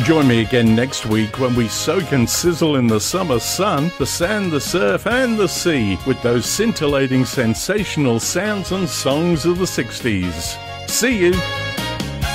Join me again next week when we soak and sizzle in the summer sun, the sand, the surf and the sea with those scintillating sensational sounds and songs of the 60s. See you!